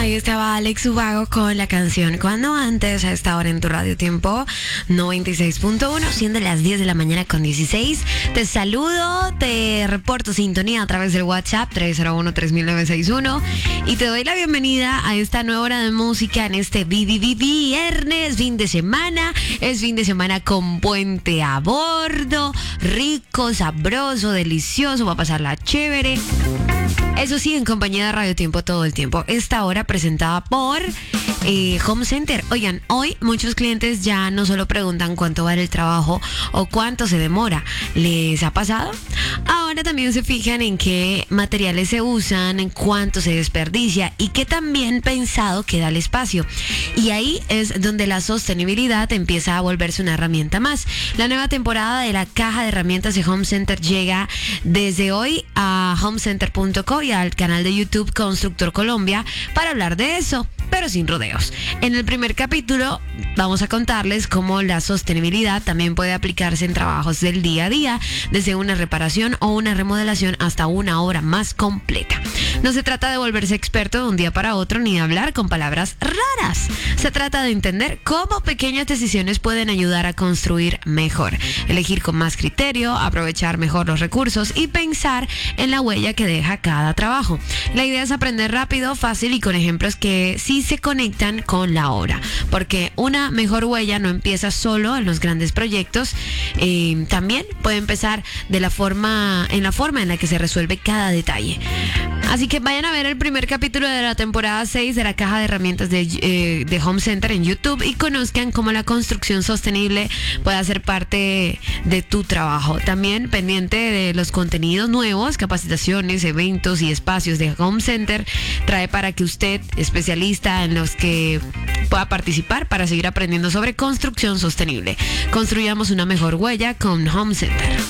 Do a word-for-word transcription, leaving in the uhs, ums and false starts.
Ahí estaba Alex Ubago con la canción Cuando Antes, a esta hora en tu Radio Tiempo noventa y seis punto uno, siendo las diez de la mañana con dieciséis. Te saludo, te reporto sintonía a través del WhatsApp tres cero uno, tres mil novecientos sesenta y uno y te doy la bienvenida a esta nueva hora de música en este vi- vi- vi- viernes, fin de semana. Es fin de semana con puente a bordo, rico, sabroso, delicioso, va a pasarla chévere. Eso sí, en compañía de Radio Tiempo todo el tiempo. Esta hora presentada por eh, Home Center. Oigan, hoy muchos clientes ya no solo preguntan cuánto vale el trabajo o cuánto se demora. ¿Les ha pasado? Ahora también se fijan en qué materiales se usan, en cuánto se desperdicia y qué tan bien pensado queda el espacio. Y ahí es donde la sostenibilidad empieza a volverse una herramienta más. La nueva temporada de la caja de herramientas de Home Center llega desde hoy a home center punto co y al canal de YouTube Constructor Colombia para hablar de eso, pero sin rodeos. En el primer capítulo vamos a contarles cómo la sostenibilidad también puede aplicarse en trabajos del día a día, desde una reparación o una remodelación hasta una obra más completa. No se trata de volverse experto de un día para otro ni de hablar con palabras raras. Se trata de entender cómo pequeñas decisiones pueden ayudar a construir mejor, elegir con más criterio, aprovechar mejor los recursos y pensar en la huella que deja cada trabajo. La idea es aprender rápido, fácil y con ejemplos que sí se conectan con la obra, porque una mejor huella no empieza solo en los grandes proyectos, eh, también puede empezar de la forma, en la forma en la que se resuelve cada detalle. Así que vayan a ver el primer capítulo de la temporada seis de la caja de herramientas de, eh, de Home Center en YouTube y conozcan cómo la construcción sostenible puede ser parte de tu trabajo. También pendiente de los contenidos nuevos, capacitaciones, eventos y espacios de Home Center trae para que usted, especialista en los que pueda participar para seguir aprendiendo sobre construcción sostenible. Construyamos una mejor huella con Home Center.